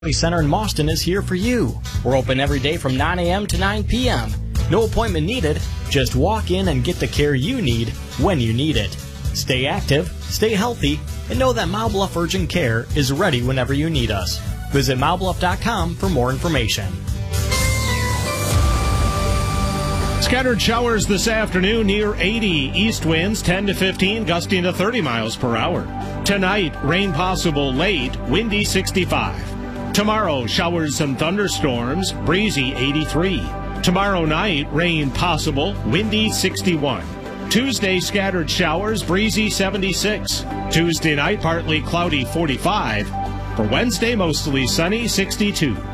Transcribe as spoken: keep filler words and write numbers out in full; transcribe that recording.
Center in Mauston is here for you. We're open every day from nine a m to nine p m No appointment needed. Just walk in and get the care you need when you need it. Stay active, stay healthy, and know that Mile Bluff Urgent Care is ready whenever you need us. Visit mile bluff dot com for more information. Scattered showers this afternoon near eighty. East winds ten to fifteen, gusting to thirty miles per hour. Tonight, rain possible late, windy sixty-five. Tomorrow, showers and thunderstorms, breezy eighty-three. Tomorrow night, rain possible, windy sixty-one. Tuesday, scattered showers, breezy seventy-six. Tuesday night, partly cloudy forty-five. For Wednesday, mostly sunny sixty-two.